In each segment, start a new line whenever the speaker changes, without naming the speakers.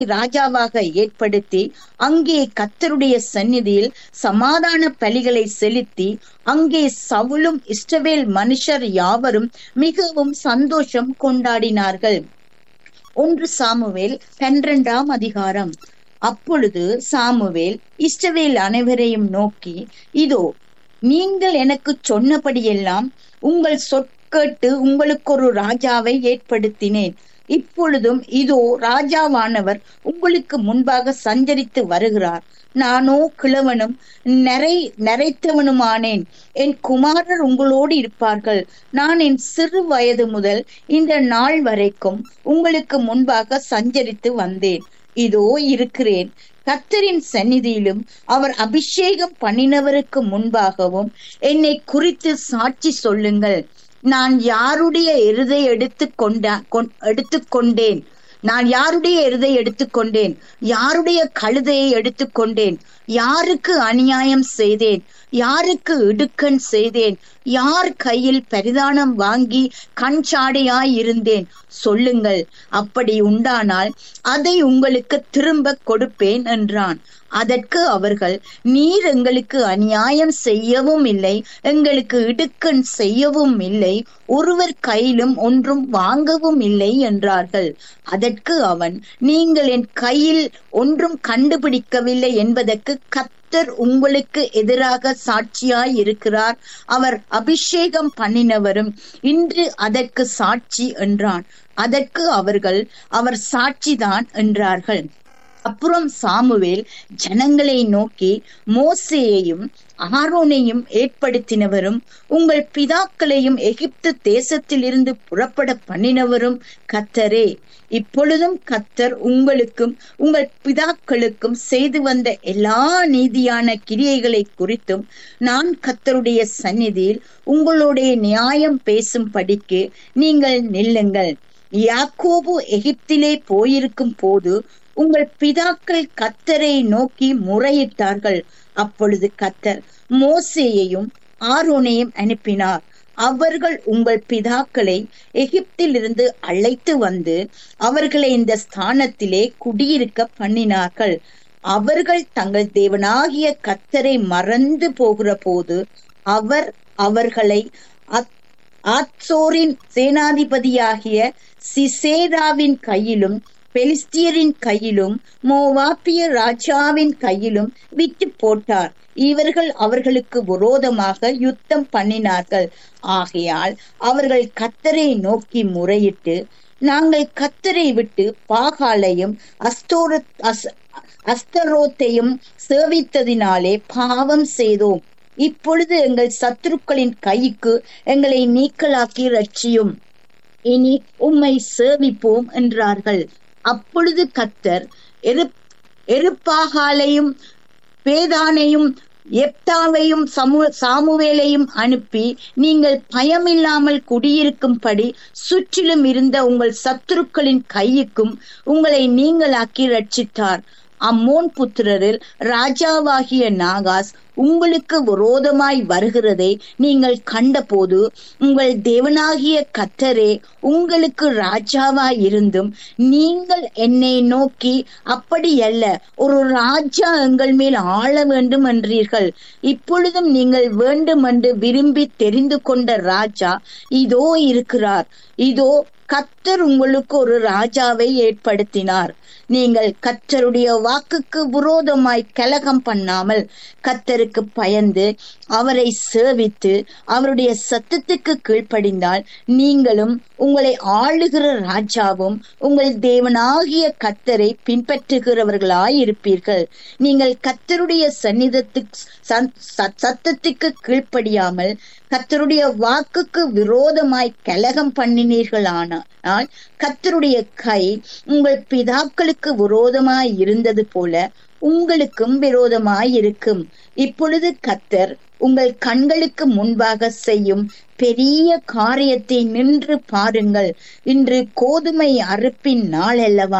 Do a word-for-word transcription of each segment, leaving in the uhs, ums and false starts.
ராஜாவாக ஏற்படுத்தி அங்கே கர்த்தருடைய சந்நிதியில் சமாதான பலிகளை செலுத்தி அங்கே சவுலும் இஸ்ரவேல் மனுஷர் யாவரும் மிகவும் சந்தோஷம் கொண்டாடினார்கள். ஒன்று சாமுவேல் பன்னிரண்டாம் அதிகாரம். அப்பொழுது சாமுவேல் இஸ்ரவேல் அனைவரையும் நோக்கி, இதோ நீங்கள் எனக்கு சொன்னபடியெல்லாம் உங்கள் சொற்கேட்டு உங்களுக்கு ஒரு ராஜாவை ஏற்படுத்தினேன். இப்பொழுதும் இதோ ராஜாவானவர் உங்களுக்கு முன்பாக சஞ்சரித்து வருகிறார். நானோ கிழவனும் நரை நரைத்தவனுமானேன். என் குமாரர் உங்களோடு இருப்பார்கள். நான் என் சிறு வயது முதல் இந்த நாள் வரைக்கும் உங்களுக்கு முன்பாக சஞ்சரித்து வந்தேன். இதோ இருக்கிறேன். கர்த்தரின் சந்நிதியிலும் அவர் அபிஷேகம் பண்ணினவருக்கு முன்பாகவும் என்னை குறித்து சாட்சி சொல்லுங்கள். நான் யாருடைய எருதை எடுத்து கொண்ட எடுத்துக்கொண்டேன் நான் யாருடைய எருதை எடுத்துக்கொண்டேன் யாருடைய கழுதையை எடுத்துக்கொண்டேன்? யாருக்கு அநியாயம் செய்தேன்? யாருக்கு இடுக்கண் செய்தேன்? யார் கையில் பரிதானம் வாங்கி கண்சாடையாய் இருந்தேன்? சொல்லுங்கள். அப்படி உண்டானால் அதை உங்களுக்கு திரும்ப கொடுப்பேன் என்றான். அதற்கு அவர்கள், நீர் எங்களுக்கு அநியாயம் செய்யவும் இல்லை, எங்களுக்கு இடுக்கண் செய்யவும் இல்லை, ஒருவர் கையிலும் ஒன்றும் வாங்கவும் இல்லை என்றார்கள். அதற்கு அவன், நீங்கள் என் கையில் ஒன்றும் கண்டுபிடிக்கவில்லை என்பதற்கு கர்த்தர் உங்களுக்கு எதிராக சாட்சியாய் இருக்கிறார். அவர் அபிஷேகம் பண்ணினவரும் இன்று அதற்கு சாட்சி என்றான். அதற்கு அவர்கள், அவர் சாட்சிதான் என்றார்கள். அப்புறம் சாமுவேல் ஜனங்களை நோக்கி, மோசேயையும் ஆரோனையும் ஏற்படுத்தினவரும் உங்கள் பிதாக்களையும் எகிப்து தேசத்தில் இருந்து புறப்பட பண்ணினவரும் கர்த்தரே. இப்பொழுதும் கர்த்தர் உங்களுக்கும் உங்கள் பிதாக்களுக்கும் செய்து வந்த எல்லா நீதியான கிரியைகளை குறித்தும் நான் கர்த்தருடைய சந்நிதியில் உங்களுடைய நியாயம் பேசும் படிக்கு நீங்கள் நில்லுங்கள். யாக்கோபு எகிப்திலே போயிருக்கும் போது உங்கள் பிதாக்கள் கர்த்தரை நோக்கி முறையிட்டார்கள். அப்பொழுது கர்த்தர் மோசேயையும் ஆரோனையும் அனுப்பினார். அவர்கள் உங்கள் பிதாக்களை எகிப்தில் இருந்து அழைத்து வந்து அவர்களை இந்த ஸ்தானத்திலே குடியிருக்க பண்ணினார்கள். அவர்கள் தங்கள் தேவனாகிய கர்த்தரை மறந்து போகிற போது அவர் அவர்களை ஆத்சோரின் சேனாதிபதியாகிய சிசேராவின் கையிலும் பெலிஸ்தியரின் கையிலும் மோவாபிய ராஜாவின் கையிலும் விட்டு போட்டார். இவர்கள் அவர்களுக்கு விரோதமாக யுத்தம் பண்ணினார்கள். ஆகையால் அவர்கள் கர்த்தரை நோக்கி முறையிட்டு, நாங்கள் கர்த்தரை விட்டு பாகாலையும் அஸ்தோர அஸ்தரோத்தையும் சேவித்ததினாலே பாவம் செய்தோம். இப்பொழுது எங்கள் சத்துருக்களின் கைக்கு எங்களை நீக்கலாக்கி ரட்சியும். இனி உம்மை சேவிப்போம் என்றார்கள். அப்பொழுது கர்த்தர் எரு எருப்பாகாலையும் பேதானையும் எப்தாவையும் சமு சாமுவேலையும் அனுப்பி, நீங்கள் பயமில்லாமல் குடியிருக்கும்படி சுற்றிலும் இருந்த உங்கள் சத்துருக்களின் கையுக்கும் உங்களை நீங்களாக்கி ரட்சித்தார். அம்மோன் புத்திரரில் ராஜாவாகிய நாகாஸ் உங்களுக்கு விரோதமாய் வருகிறதை நீங்கள் கண்டபோது உங்கள் தேவனாகிய கர்த்தரே உங்களுக்கு ராஜாவாய் இருந்தும் நீங்கள் என்னை நோக்கி, அப்படியல்ல, ஒரு ராஜா எங்கள் மேல் ஆள வேண்டும் என்றீர்கள். இப்பொழுதும் நீங்கள் வேண்டும் என்று விரும்பி தெரிந்து கொண்ட ராஜா இதோ இருக்கிறார். இதோ கர்த்தர் உங்களுக்கு ஒரு ராஜாவை ஏற்படுத்தினார். நீங்கள் கர்த்தருடைய வாக்குக்கு விரோதமாய் கலகம் பண்ணாமல் கர்த்தருக்கு பயந்து அவரை சேவித்து அவருடைய சத்தத்துக்கு கீழ்ப்படிந்தால் நீங்களும் உங்களை ஆளுகிற ராஜாவும் உங்கள் தேவனாகிய கர்த்தரை பின்பற்றுகிறவர்களாய் இருப்பீர்கள். நீங்கள் கர்த்தருடைய சந்நிதத்துக்கு சத்தத்துக்கு கீழ்ப்படியாமல் கர்த்தருடைய வாக்குக்கு விரோதமாய் கலகம் பண்ணினீர்களானால் கர்த்தருடைய கை உங்கள் பிதாக்களுக்கு விரோதமாய் இருந்தது போல உங்களுக்கும் விரோதமாய் இருக்கும். இப்பொழுது கர்த்தர் உங்கள் கண்களுக்கு முன்பாக செய்யும் பெரிய காரியத்தை நின்று பாருங்கள். இன்று கோதுமை அறுப்பின் நாள் அல்லவா?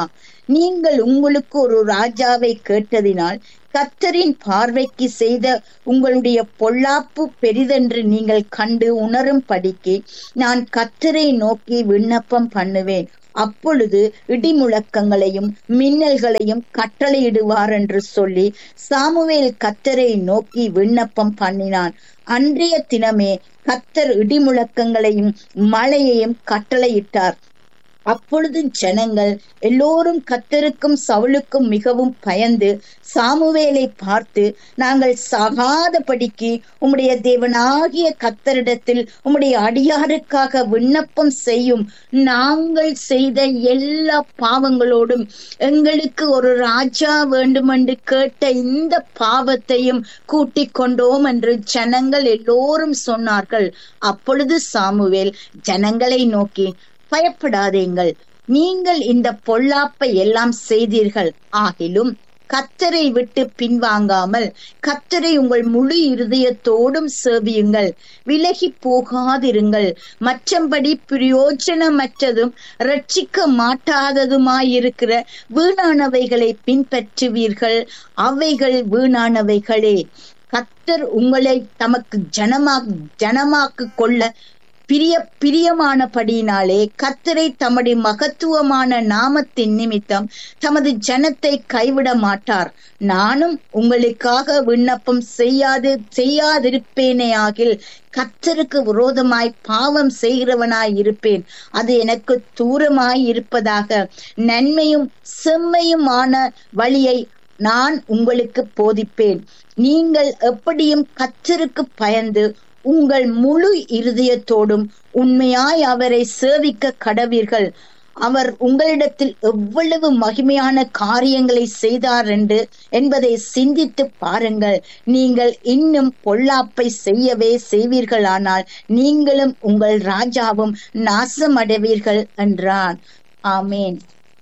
நீங்கள் உங்களுக்கு ஒரு ராஜாவை கேட்டதினால் கர்த்தரின் பார்வைக்கு செய்த உங்களுடைய பொல்லாப்பு பெரிதென்று நீங்கள் கண்டு உணரும் படிக்கு நான் கர்த்தரை நோக்கி விண்ணப்பம் பண்ணுவேன். அப்பொழுது இடிமுழக்கங்களையும் மின்னல்களையும் கட்டளையிடுவார் என்று சொல்லி சாமுவேல் கர்த்தரை நோக்கி விண்ணப்பம் பண்ணினான். அன்றைய தினமே கர்த்தர் இடிமுழக்கங்களையும் மழையையும் கட்டளையிட்டார். அப்பொழுது ஜனங்கள் எல்லோரும் கர்த்தருக்கும் சவுலுக்கும் மிகவும் பயந்து சாமுவேலை பார்த்து, நாங்கள் சாகாதபடிக்கு உம்முடைய தேவனாகிய கர்த்தரிடத்தில் உம்முடைய அடியாருக்காக விண்ணப்பம் செய்யும். நாங்கள் செய்த எல்லா பாவங்களோடும் எங்களுக்கு ஒரு ராஜா வேண்டுமென்று கேட்ட இந்த பாவத்தையும் கூட்டிக் கொண்டோம் என்று ஜனங்கள் எல்லோரும் சொன்னார்கள். அப்பொழுது சாமுவேல் ஜனங்களை நோக்கி, பயப்படாதீங்கள், நீங்கள் இந்த பொல்லாப்பை எல்லாம் செய்தீர்கள். ஆகிலும் கர்த்தரை விட்டு பின்வாங்காமல் கர்த்தரை உங்கள் முழு இருதயத்தோடும் சேவியுங்கள், விலகி போகாதிருங்கள். மற்றபடி பிரயோஜனமற்றதும் ரட்சிக்க மாட்டாததுமாயிருக்கிற வீணானவைகளை பின்பற்றுவீர்கள். அவைகள் வீணானவைகளே. கர்த்தர் உங்களை தமக்கு ஜனமா ஜனமாக்கு கொள்ள பிரிய பிரியமானபடியினாலே கர்த்தரை தம்முடைய மகத்துவமான நாமத்தின் நிமித்தம் தமது ஜனத்தை கைவிட மாட்டார். நானும் உங்களுக்காக விண்ணப்பம் செய்யாது செய்யாதிருப்பேனே ஆகில் கர்த்தருக்கு விரோதமாய் பாவம் செய்கிறவனாய் இருப்பேன். அது எனக்கு தூரமாய் இருப்பதாக. நன்மையும் செம்மையுமான வழியை நான் உங்களுக்கு போதிப்பேன். நீங்கள் எப்படியும் கர்த்தருக்கு பயந்து உங்கள் முழு இருதயத்தோடும் உண்மையாய் அவரை சேவிக்க கடவீர்கள். அவர் உங்களிடத்தில் எவ்வளவு மகிமையான காரியங்களை செய்தார் என்று என்பதை சிந்தித்து பாருங்கள். நீங்கள் இன்னும் பொல்லாப்பை செய்யவே செய்வீர்களானால் நீங்களும் உங்கள் ராஜாவும் நாசமடைவீர்கள் என்றான். ஆமேன்.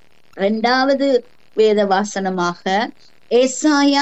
இரண்டாவது வேத வாசனமாக ஏசாயா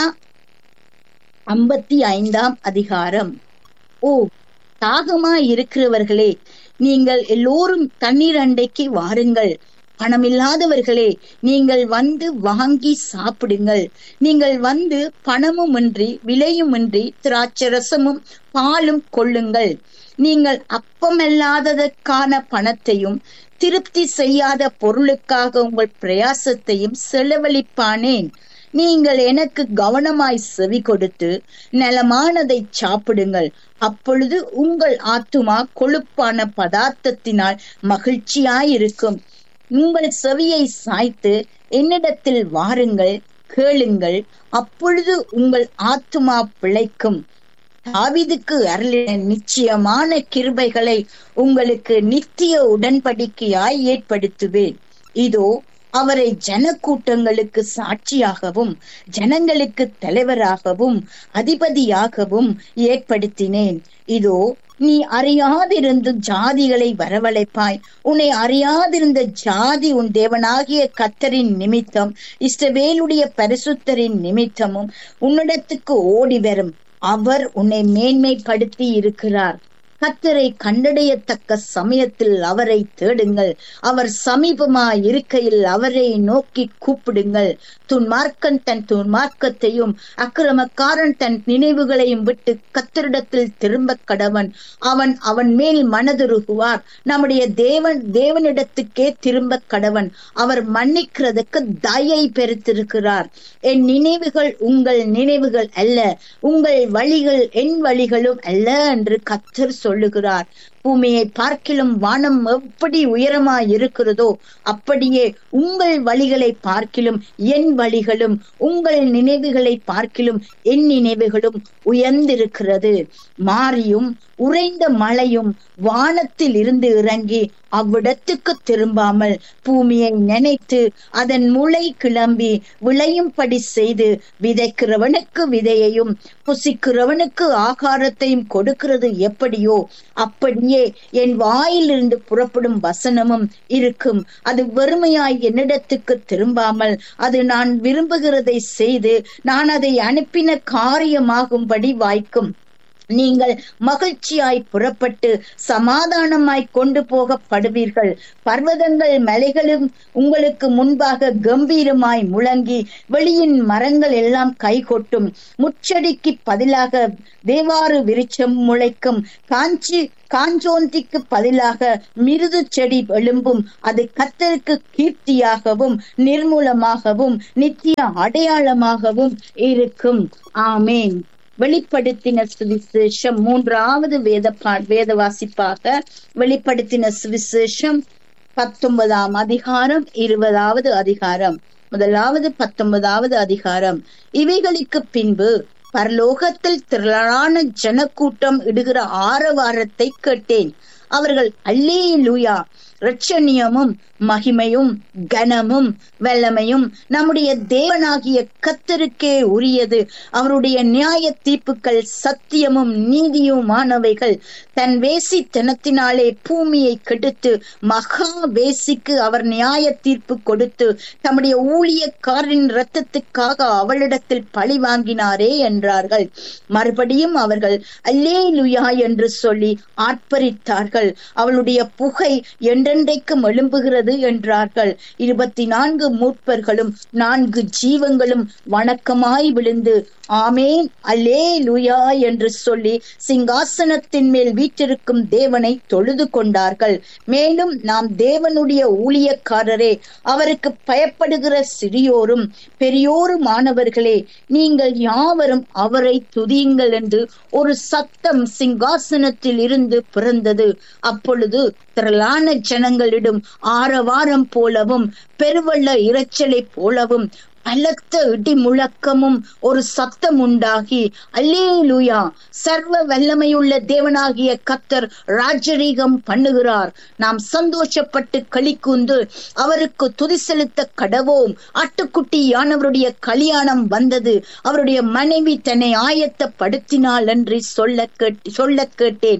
ஐம்பத்தி ஐந்தாம் அதிகாரம். ஓ, தாகமாய் இருக்கிறவர்களே, நீங்கள் எல்லோரும் தண்ணீர் அண்டைக்கு வாருங்கள். பணமில்லாதவர்களே, நீங்கள் வந்து வாங்கி சாப்பிடுங்கள். நீங்கள் வந்து பணமுமின்றி விலையுமின்றி திராட்சரசமும் பாலும் கொள்ளுங்கள். நீங்கள் அப்பமல்லாததற்கான பணத்தையும் திருப்தி செய்யாத பொருளுக்காக உங்கள் பிரயாசத்தையும் செலவழிப்பானேன். நீங்கள் எனக்கு கவனமாய் செவி கொடுத்து நலமானதை சாப்பிடுங்கள். அப்பொழுது உங்கள் ஆத்துமா கொழுப்பான பதார்த்தத்தினால் மகிழ்ச்சியாயிருக்கும். உங்கள் செவியை சாய்த்து என்னிடத்தில் வாருங்கள், கேளுங்கள், அப்பொழுது உங்கள் ஆத்துமா பிழைக்கும். தாவீதுக்கு அருளின நிச்சயமான கிருபைகளை உங்களுக்கு நித்திய உடன்படிக்கையாய் ஏற்படுத்துவேன். இதோ, அவரை ஜனக்கூட்டங்களுக்கு சாட்சியாகவும் ஜனங்களுக்கு தலைவராகவும் அதிபதியாகவும் ஏற்படுத்தினேன். இதோ, நீ அறியாதிருந்து ஜாதிகளை வரவழைப்பாய். உன்னை அறியாதிருந்த ஜாதி உன் தேவனாகிய கர்த்தரின் நிமித்தம் இஸ்ரவேலுடைய பரிசுத்தரின் நிமித்தமும் உன்னிடத்துக்கு ஓடி வரும். அவர் உன்னை மேன்மைப்படுத்தி இருக்கிறார். கர்த்தரை கண்டடையத்தக்க சமயத்தில் அவரை தேடுங்கள். அவர் சமீபமாய் இருக்கையில் அவரை நோக்கி கூப்பிடுங்கள். துன்மார்க்கன் தன் துன்மார்க்கத்தையும் அக்கிரமக்காரன் தன் நினைவுகளையும் விட்டு கர்த்தரிடத்தில் திரும்ப கடவன். அவன் அவன் மேல் மனதுருகுவார். நம்முடைய தேவன் தேவனிடத்துக்கே திரும்ப கடவன். அவர் மன்னிக்கிறதுக்கு தயை பெருத்திருக்கிறார். என் நினைவுகள் உங்கள் நினைவுகள் அல்ல, உங்கள் வழிகள் என் வழிகளும் அல்ல என்று கர்த்தர் சொல்லுகிறார். பூமியை பார்க்கிலும் வானம் எப்படி உயரமாய் இருக்கிறதோ அப்படியே உங்கள் வழிகளை பார்க்கிலும் என் வழிகளும் உங்கள் நினைவுகளை பார்க்கிலும் என் நினைவுகளும் உயர்ந்திருக்கிறது. மாரியும் உறைந்த மழையும் வானத்தில் இருந்து இறங்கி அவ்விடத்துக்கு திரும்பாமல் பூமியை நினைத்து அதன் முளை கிளம்பி விளையும்படி செய்து விதைக்கிறவனுக்கு விதையையும் புசிக்கிறவனுக்கு ஆகாரத்தையும் கொடுக்கிறது எப்படியோ அப்படியே என் வாயிலிருந்து புறப்படும் வசனமும் இருக்கும். அது வெறுமையாய் என்னிடத்துக்கு திரும்பாமல் அது நான் விரும்புகிறதை செய்து நான் அதை அனுப்பின காரியமாகும்படி வாய்க்கும். நீங்கள் மகிழ்ச்சியாய் புறப்பட்டு சமாதானமாய் கொண்டு போகப்படுவீர்கள். பர்வதங்கள் மலைகளும் உங்களுக்கு முன்பாக கம்பீரமாய் முழங்கி வெளியின் மரங்கள் எல்லாம் கைகொட்டும். முச்சடிக்கு பதிலாக தேவாறு விருட்சம் முளைக்கும். காஞ்சி காஞ்சோந்திக்கு பதிலாக மிருது செடி எழும்பும். அது கர்த்தருக்கு கீர்த்தியாகவும் நிர்மூலமாகவும் நித்திய அடையாளமாகவும் இருக்கும். ஆமேன். வெளிப்படுத்தின சுவிசேஷம் மூன்றாவது வேத வேத வாசிப்பாக வெளிப்படுத்தின சுவிசேஷம் பத்தொன்பதாம் அதிகாரம் இருபதாவது அதிகாரம். முதலாவது பத்தொன்பதாவது அதிகாரம். இவைகளுக்கு பின்பு பரலோகத்தில் திரளான ஜனக்கூட்டம் இடுகிற ஆரவாரத்தை கேட்டேன். அவர்கள் அல்லேலூயா, இரட்சணியமும் மகிமையும் கனமும் வல்லமையும் நம்முடைய தேவனாகிய கர்த்தருக்கே உரியது. அவருடைய நியாய தீர்ப்புகள் சத்தியமும் நீதியுமானவைகள். தன் வேசித்தனத்தினாலே பூமியை கெடுத்து மகா வேசிக்கு அவர் நியாய தீர்ப்பு கொடுத்து தம்முடைய ஊழியக்காரரின் இரத்தத்துக்காக அவளிடத்தில் பழி வாங்கினாரே என்றார்கள். மறுபடியும் அவர்கள் அல்லேலூயா என்று சொல்லி ஆர்ப்பரித்தார்கள். அவளுடைய புகை என்றென்றைக்கும் எழும்புகிறது என்றார்கள். இருபத்தி நான்கு மூப்பர்களும் நான்கு ஜீவங்களும் வணக்கமாய் விழுந்து ஆமேன் அல்லேலூயா என்று சொல்லி சிங்காசனத்தின் மேல் வீற்றிருக்கும் தேவனை தொழுது கொண்டார்கள். மேலும் நாம் தேவனுடைய ஊழியக்காரரே, அவருக்கு பயப்படுகிற சிறியோரும் பெரியோருமானவர்களே, நீங்கள் யாவரும் அவரை துதியுங்கள் என்று ஒரு சத்தம் சிங்காசனத்தில் இருந்து பிறந்தது. அப்பொழுது திரளான ஜனங்களிடம் ஆரவாரம் போலவும் பெருவெள்ள இரைச்சலை போலவும் பலத்த இடி முழக்கமும் ஒரு சத்தம் உண்டாகி அல்லேலூயா, சர்வ வல்லமையுள்ள தேவனாகிய கர்த்தர் ராஜரீகம் பண்ணுகிறார். நாம் சந்தோஷப்பட்டு களிக்கூந்து அவருக்கு துதி செலுத்த கடவோம். ஆட்டுக்குட்டியானவருடைய கல்யாணம் வந்தது, அவருடைய மனைவி தன்னை ஆயத்தப்படுத்தினாள் என்று சொல்ல கேட்டு சொல்ல கேட்டேன்.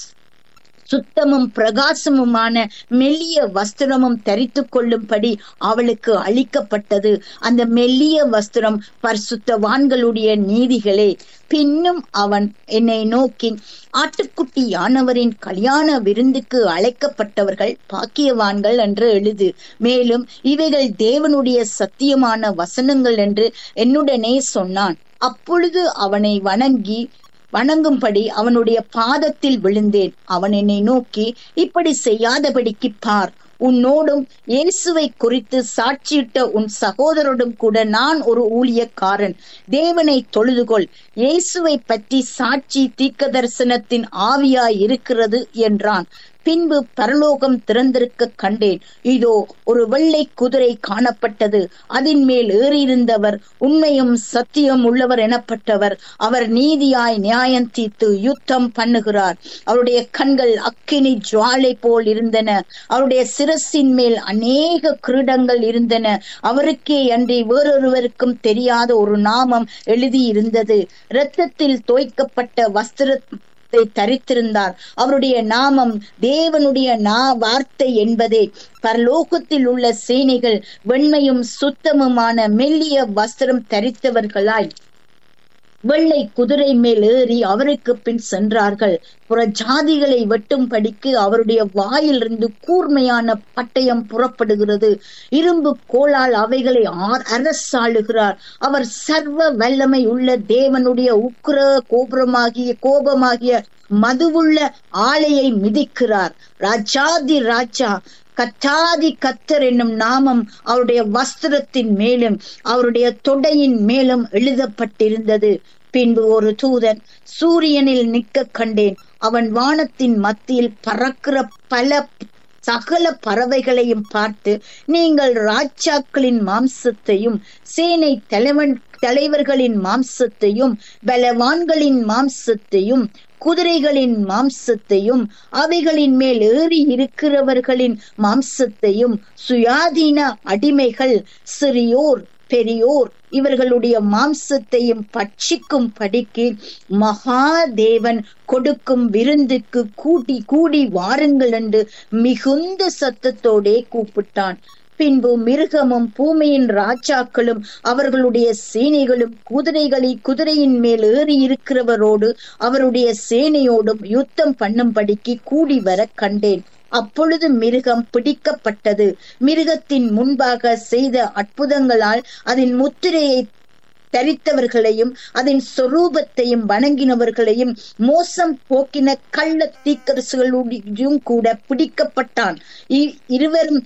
சுத்தமும் பிரகாசமுமான மெல்லிய வஸ்திரமும் தரித்து கொள்ளும்படி அவளுக்கு அளிக்கப்பட்டது. அந்த மெல்லிய வஸ்திரம் பரிசுத்தவான்களுடைய நீதிகளே. பின்னும் அவன் என்னை நோக்கி, ஆட்டுக்குட்டியானவரின் கல்யாண விருந்துக்கு அழைக்கப்பட்டவர்கள் பாக்கியவான்கள் என்று எழுது. மேலும் இவைகள் தேவனுடைய சத்தியமான வசனங்கள் என்று என்னுடனே சொன்னான். அப்பொழுது அவனை வணங்கி வணங்கும்படி அவனுடைய பாதத்தில் விழுந்தேன். அவன் என்னை நோக்கி, இப்படி செய்யாதபடிக்கு பார், உன்னோடும் இயேசுவை குறித்து சாட்சியிட்ட உன் சகோதரோடும் கூட நான் ஒரு ஊழியக்காரன். தேவனை தொழுதுகொள். இயேசுவை பற்றி சாட்சி தீர்க்க தரிசனத்தின் ஆவியாய் இருக்கிறது என்றான். பின்பு பரலோகம் திறந்திருக்க கண்டேன். இதோ ஒரு வெள்ளை குதிரை காணப்பட்டது. அதன் மேல் ஏறியிருந்தவர் உண்மையும் சத்தியம் உள்ளவர் எனப்பட்டவர். அவர் நீதியாய் நியாயம் தீர்த்து யுத்தம் பண்ணுகிறார். அவருடைய கண்கள் அக்கினி ஜுவாலை போல் இருந்தன. அவருடைய சிரசின் மேல் அநேக கிரீடங்கள் இருந்தன. அவருக்கே அன்றி வேறொருவருக்கும் தெரியாத ஒரு நாமம் எழுதியிருந்தது. இரத்தத்தில் தோய்க்கப்பட்ட வஸ்திர தரித்திருந்தார். அவருடைய நாமம் தேவனுடைய நா வார்த்தை என்பதே. பரலோகத்தில் உள்ள சேனைகள் வெண்மையும் சுத்தமுமான மெல்லிய வஸ்திரம் தரித்தவர்களாய் வெள்ளை குதிரை மேல் ஏறி அவருக்கு பின் சென்றார்கள். புற ஜாதிகளை வெட்டும்படிக்கு அவருடைய வாயிலிருந்து கூர்மையான பட்டயம் புறப்படுகிறது. இரும்பு கோலால் அவைகளை அரசாளுகிறார். அவர் சர்வ வல்லமை உள்ள தேவனுடைய உக்கிர கோபுரமாகிய கோபமாகிய மதுவுள்ள ஆலையை மிதிக்கிறார். ராஜாதி ராஜா கத்தாதி கத்தர் என்னும் நாமம் அவருடைய வஸ்திரத்தின் மேலும் அவருடைய தொடையின் மேலும் எழுதப்பட்டிருந்தது. பின்பு ஒரு தூதன் சூரியனில் நிற்க கண்டேன். அவன் வானத்தின் மத்தியில் பறக்கிற பல சகல பறவைகளையும் பார்த்து, நீங்கள் ராஜாக்களின் மாம்சத்தையும் சேனை தலைவன் தலைவர்களின் மாம்சத்தையும் பலவான்களின் மாம்சத்தையும் குதிரைகளின் மாம்சத்தையும் அவைகளின் மேல் ஏறி இருக்கிறவர்களின் மாம்சத்தையும் சுயாதீன அடிமைகள் சிறியோர் பெரியோர் இவர்களுடைய மாம்சத்தையும் பட்சிக்கும் படிக்கு மகாதேவன் கொடுக்கும் விருந்துக்கு கூட்டி கூடி வாருங்கள் என்று மிகுந்த சத்தத்தோடே கூப்பிட்டான். பின்பு மிருகமும் பூமியின் ராஜாக்களும் அவர்களுடைய சேனைகளும் குதிரைகளை குதிரையின் மேல் ஏறி இருக்கிறவரோடு அவருடைய சேனையோடும் யுத்தம் பண்ணும்படிக்கு கூடி வர கண்டேன். அப்பொழுது மிருகம் பிடிக்கப்பட்டது. மிருகத்தின் முன்பாக செய்த அற்புதங்களால் அதன் முத்திரையை தரித்தவர்களையும் அதன் சொரூபத்தையும் வணங்கினவர்களையும் மோசம் போக்கின கள்ள தீக்கரசுகளுடையும் கூட பிடிக்கப்பட்டான். இருவரும்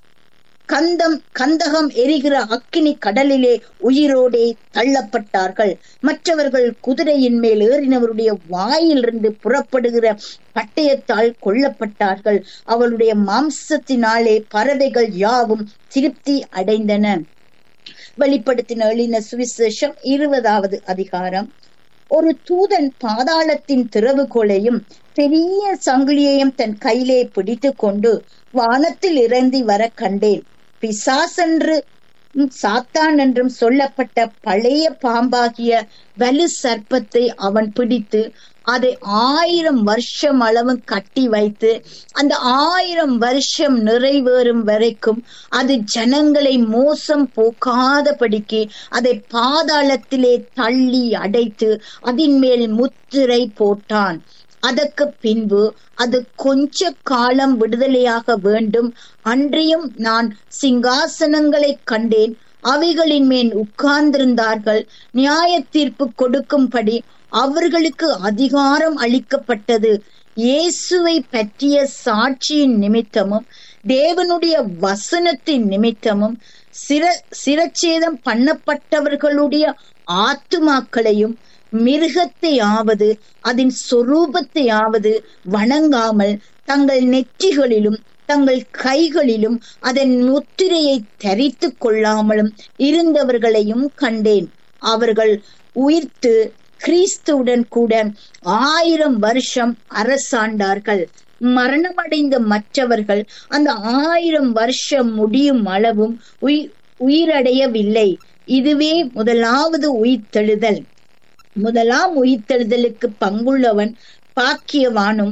கந்தம் கந்தகம் எரிகிற அக்கினி கடலிலே உயிரோடே தள்ளப்பட்டார்கள். மற்றவர்கள் குதிரையின் மேல் ஏறினவருடைய வாயிலிருந்து புறப்படுகிற பட்டயத்தால் கொல்லப்பட்டார்கள். அவளுடைய மாம்சத்தினாலே பறவைகள் யாவும் திருப்தி அடைந்தன. வெளிப்படுத்தின எழுதின சுவிசேஷம் இருபதாவது அதிகாரம். ஒரு தூதன் பாதாளத்தின் திறவுகோலையும் பெரிய சங்கிலியையும் தன் கையிலே பிடித்து கொண்டு வானத்தில் இறங்கி வர கண்டேன். பிசாசென்று சாத்தான் என்றும் சொல்லப்பட்ட பழைய பாம்பாகிய வலு சர்ப்பத்தை அவன் பிடித்து அதை ஆயிரம் வருஷம் அளவு கட்டி வைத்து அந்த ஆயிரம் வருஷம் நிறைவேறும் வரைக்கும் அது ஜனங்களை மோசம் போக்காதபடிக்கு அதை பாதாளத்திலே தள்ளி அடைத்து அதன் மேல் முத்திரை போட்டான். அதற்கு பின்பு அது கொஞ்ச காலம் விடுதலையாக வேண்டும். அன்றியும் நான் சிங்காசனங்களை கண்டேன், அவைகளின் மேல் உட்கார்ந்திருந்தார்கள். நியாய தீர்ப்பு கொடுக்கும்படி அவர்களுக்கு அதிகாரம் அளிக்கப்பட்டது. இயேசுவை பற்றிய சாட்சியின் நிமித்தமும் தேவனுடைய வசனத்தின் நிமித்தமும் சிர சிரச்சேதம் பண்ணப்பட்டவர்களுடைய ஆத்துமாக்களையும் மிருகத்தையாவது அதன் சொரூபத்தையாவது வணங்காமல் தங்கள் நெற்றிகளிலும் தங்கள் கைகளிலும் அதன் முத்திரையை தரித்து கொள்ளாமலும் இருந்தவர்களையும் கண்டேன். அவர்கள் உயிர்த்து கிறிஸ்துவுடன் கூட ஆயிரம் வருஷம் அரசாண்டார்கள். மரணமடைந்த மற்றவர்கள் அந்த ஆயிரம் வருஷம் முடியும் அளவும் உயிர் உயிரடையவில்லை. இதுவே முதலாவது உயிர்த்தெழுதல். முதலாம் உயிர்த்தெழுதலுக்கு பங்குள்ளவன் பாக்கியவானும்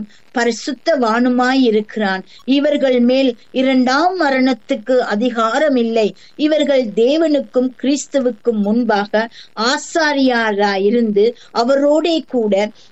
பரிசுத்தவானுமாயிருக்கிறான். இவர்கள் மேல் இரண்டாம் மரணத்துக்கு அதிகாரம் இல்லை. இவர்கள் தேவனுக்கும் கிறிஸ்துவுக்கும் முன்பாக ஆசாரியாராயிருந்து அவரோடே கூட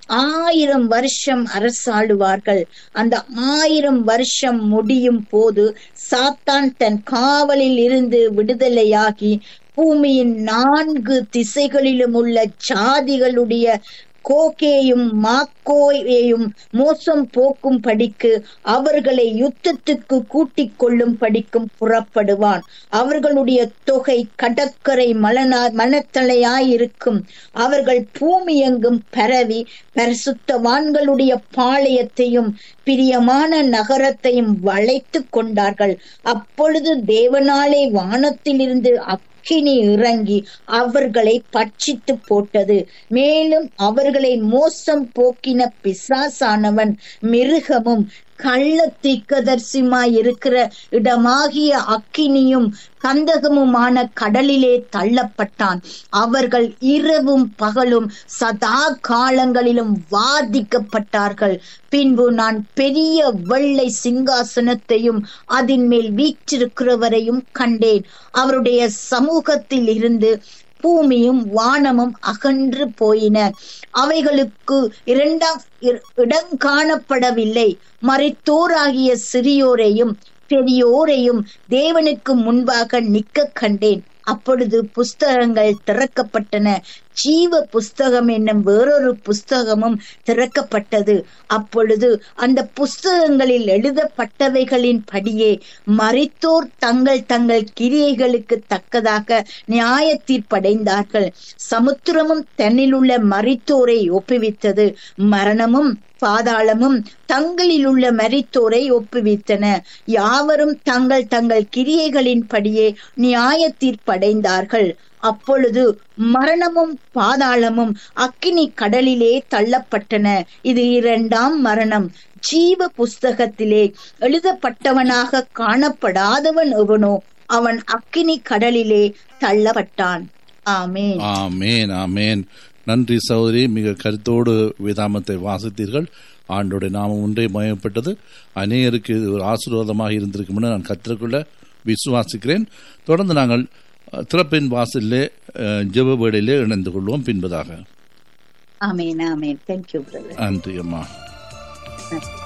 ஆயிரம் வருஷம் அரசாளுவார்கள். அந்த ஆயிரம் வருஷம் முடியும் போது சாத்தான் தன் காவலில் இருந்து விடுதலையாகி பூமியின் நான்கு திசைகளிலும் உள்ள ஜாதிகளுடைய கோகேயும் மாக்கோயையும் மோசம் போக்கும் படிக்கு அவர்களை யுத்தத்துக்கு கூட்டிக் கொள்ளும் படிக்கும் புறப்படுவான். அவர்களுடைய தொகை கடற்கரை மலனா மனத்தலையாயிருக்கும். அவர்கள் பூமி எங்கும் பரவி பரிசுத்தவான்களுடைய பாளையத்தையும் பிரியமான நகரத்தையும் வளைத்து கொண்டார்கள். அப்பொழுது தேவனாலே வானத்திலிருந்து அக்கினி இறங்கி அவர்களை பட்சித்து போட்டது. மேலும் அவர்களை மோசம் போக்கின பிசாசானவன் மிருகமும் கள்ள தீர்க்கதரிசியுமாய் இருக்கிற இடமாகிய அக்கினியும் கந்தகமுமான கடலிலே தள்ளப்பட்டான். அவர்கள் இரவும் பகலும் சதா காலங்களிலும் வாதிக்கப்பட்டார்கள். பின்பு நான் பெரிய வெள்ளை சிங்காசனத்தையும் அதன் மேல் வீற்றிருக்கிறவரையும் கண்டேன். அவருடைய சமூகத்தில் இருந்து பூமியும் வானமும் அகன்று போயின. அவைகளுக்கு இரண்டாம் இடம் காணப்படவில்லை. மரித்தோராகிய சிறியோரையும் பெரியோரையும் தேவனுக்கு முன்பாக நிற்க கண்டேன். அப்பொழுது புஸ்தகங்கள் திறக்கப்பட்டன. ஜீவ புஸ்தகம் என்னும் வேறொரு புஸ்தகமும் திறக்கப்பட்டது. அப்பொழுது அந்த புஸ்தகங்களில் எழுதப்பட்டவைகளின் படியே மரித்தோர் தங்கள் தங்கள் கிரியைகளுக்கு தக்கதாக நியாய தீர்ப்படைந்தார்கள். சமுத்திரமும் தன்னிலுள்ள மரித்தோரை ஒப்புவித்தது. மரணமும் பாதாளமும் தங்களில் உள்ள மரித்தோரை ஒப்புவித்தன. யாவரும் தங்கள் தங்கள் கிரியைகளின் படியே நியாய தீர்ப்படைந்தார்கள். அப்பொழுது மரணமும் பாதாளமும் அக்கினி கடலிலே தள்ளப்பட்டன. இது இரண்டாம் மரணம். ஜீவ புஸ்தகத்திலே எழுதப்பட்டவனாக காணப்படாதவன் எவனோ அவன் அக்கினி கடலிலே தள்ளப்பட்டான். ஆமேன்,
ஆமேன், ஆமேன். நன்றி சகோதரி, மிக கருத்தோடு வேதாமத்தை வாசித்தீர்கள். ஆண்டோட நாமம் ஒன்றே மயப்பட்டது. அநேகருக்கு இது ஒரு ஆசீர்வாதமாக இருந்திருக்கும்னு நான் கற்றுக்கொள்ள விசுவாசிக்கிறேன். தொடர்ந்து நாங்கள் திறப்பின் வாசலிலே ஜெப வேளையிலே இணைந்து கொள்வோம் பின்பதாக.
ஆமென் ஆமென். Thank you brother.
நன்றி அம்மா.
Thank you.